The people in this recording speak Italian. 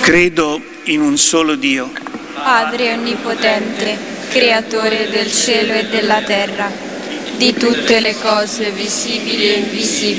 Credo in un solo Dio, Padre onnipotente, creatore del cielo e della terra, di tutte le cose visibili e invisibili.